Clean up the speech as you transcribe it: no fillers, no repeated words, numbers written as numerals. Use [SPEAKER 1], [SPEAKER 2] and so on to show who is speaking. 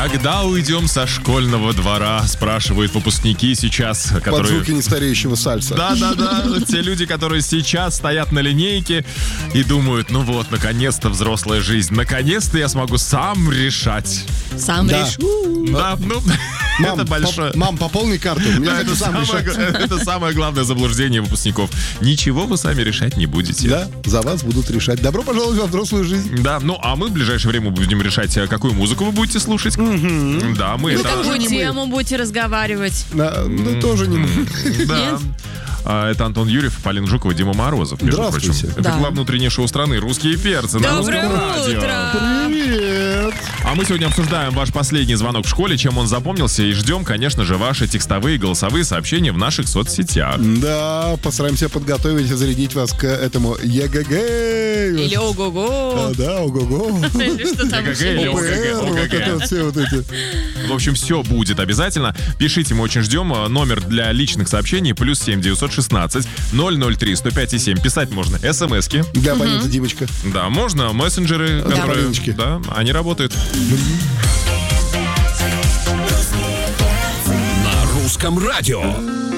[SPEAKER 1] Когда уйдем со школьного двора, спрашивают выпускники сейчас,
[SPEAKER 2] Под
[SPEAKER 1] которые...
[SPEAKER 2] звуки нестареющего сальса.
[SPEAKER 1] Да. Те люди, которые сейчас стоят на линейке и думают, ну вот, наконец-то взрослая жизнь. Наконец-то я смогу сам решать.
[SPEAKER 3] Сам
[SPEAKER 2] Да.
[SPEAKER 3] решу.
[SPEAKER 1] Да, ну, это большое...
[SPEAKER 2] Мам, пополни карту. Я
[SPEAKER 1] Да,
[SPEAKER 2] хочу сам решать.
[SPEAKER 1] это самое главное заблуждение выпускников. Ничего вы сами решать не будете.
[SPEAKER 2] Да, за вас будут решать. Добро пожаловать во взрослую жизнь.
[SPEAKER 1] Да, ну а мы в ближайшее время будем решать, какую музыку вы будете слушать. Да, мы
[SPEAKER 3] На
[SPEAKER 1] это...
[SPEAKER 3] какую
[SPEAKER 2] не мы.
[SPEAKER 3] тему будете разговаривать?
[SPEAKER 2] Ну, тоже не мы.
[SPEAKER 1] Да.
[SPEAKER 3] Нет?
[SPEAKER 1] Это Антон Юрьев, Полина Жукова, Дима Морозов, между прочим.
[SPEAKER 2] Здравствуйте.
[SPEAKER 1] Это
[SPEAKER 3] Да.
[SPEAKER 1] главное утреннее шоу страны «Русские перцы» на
[SPEAKER 3] Доброе
[SPEAKER 1] Русском радио.
[SPEAKER 3] утро!
[SPEAKER 2] Привет.
[SPEAKER 1] А мы сегодня обсуждаем ваш последний звонок в школе, чем он запомнился, и ждем, конечно же, ваши текстовые и голосовые сообщения в наших соцсетях.
[SPEAKER 2] Да, постараемся подготовить и зарядить вас к этому ЕГГ.
[SPEAKER 3] Или ого-го.
[SPEAKER 2] Да, ого-го.
[SPEAKER 3] Или что там
[SPEAKER 1] ЕГГ
[SPEAKER 3] еще
[SPEAKER 1] или
[SPEAKER 3] есть.
[SPEAKER 2] ОПР, вот это вот все вот эти.
[SPEAKER 1] В общем, все будет обязательно. Пишите, мы очень ждем. Номер для личных сообщений +7 916 003 105 7. Писать можно смски.
[SPEAKER 2] Для абонента Димочка.
[SPEAKER 1] Да, можно мессенджеры, которые...
[SPEAKER 2] Полиночки.
[SPEAKER 1] Да, они работают.
[SPEAKER 4] На русском радио.